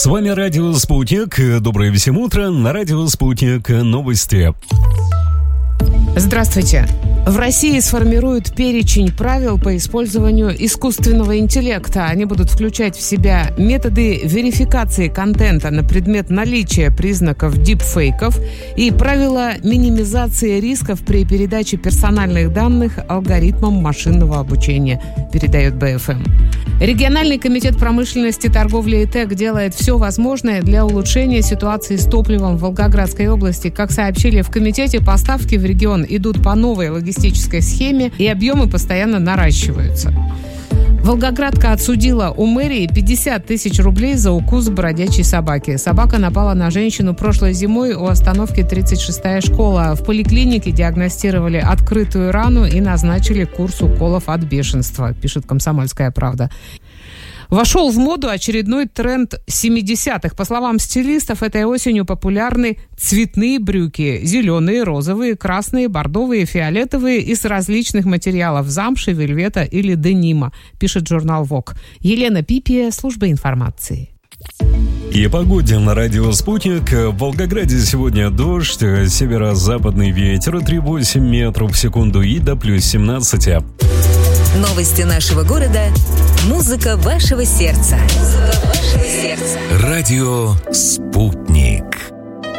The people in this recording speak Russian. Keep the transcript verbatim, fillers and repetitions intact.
С вами Радио Спутник. Доброе всем утро. На Радио Спутник новости. Здравствуйте. В России сформируют перечень правил по использованию искусственного интеллекта. Они будут включать в себя методы верификации контента на предмет наличия признаков дипфейков и правила минимизации рисков при передаче персональных данных алгоритмам машинного обучения, передает бэ эф эм. Региональный комитет промышленности, торговли и ТЭК делает все возможное для улучшения ситуации с топливом в Волгоградской области. Как сообщили в комитете, поставки в регион идут по новой логистической схеме, и объемы постоянно наращиваются. Волгоградка отсудила у мэрии пятьдесят тысяч рублей за укус бродячей собаки. Собака напала на женщину прошлой зимой у остановки тридцать шестая школа. В поликлинике диагностировали открытую рану и назначили курс уколов от бешенства, пишет «Комсомольская правда». Вошел в моду очередной тренд семидесятых. По словам стилистов, этой осенью популярны цветные брюки. Зеленые, розовые, красные, бордовые, фиолетовые из различных материалов: замши, вельвета или денима, пишет журнал Vogue. Елена Пипия, служба информации. И о погоде на Радио Спутник. В Волгограде сегодня дождь, северо-западный ветер три целых восемь десятых метров в секунду и до плюс семнадцати. Новости нашего города. Музыка вашего сердца. Музыка вашего сердца. Радио Спутник.